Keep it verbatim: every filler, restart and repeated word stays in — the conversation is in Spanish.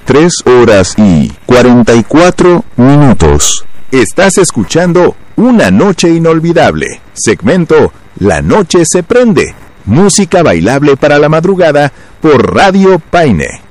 tres horas y cuarenta y cuatro minutos. Estás escuchando Una Noche Inolvidable, segmento La Noche se Prende, música bailable para la madrugada por Radio Paine.